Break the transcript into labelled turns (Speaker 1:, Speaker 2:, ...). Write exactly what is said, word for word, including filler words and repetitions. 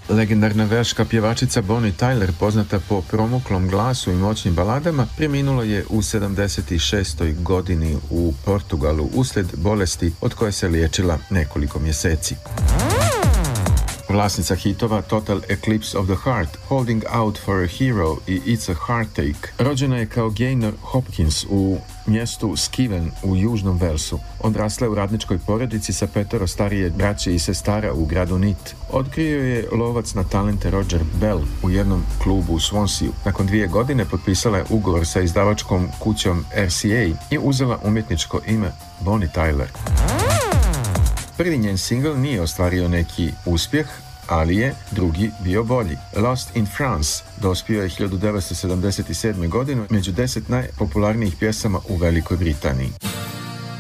Speaker 1: Legendarna velška pjevačica Bonnie Tyler, poznata po promuklom glasu i moćnim baladama, preminula je u sedamdeset šestoj godini u Portugalu uslijed bolesti od koje se liječila nekoliko mjeseci. Vlasnica hitova Total Eclipse of the Heart, Holding Out for a Hero i It's a Heartache rođena je kao Gaynor Hopkins u mjestu Skiven u južnom Velsu. Odrasla je u radničkoj porodici sa petero starije braće i sestara u gradu Nit. Otkrio je lovac na talente Roger Bell u jednom klubu u Swansea. Nakon dvije godine potpisala je ugovor sa izdavačkom kućom R C A i uzela umjetničko ime Bonnie Tyler. Prvi njen singl nije ostvario neki uspjeh, ali je drugi bio bolji. Lost in France dospio je hiljadu devetsto sedamdeset sedme. godine među deset najpopularnijih pjesama u Velikoj Britaniji.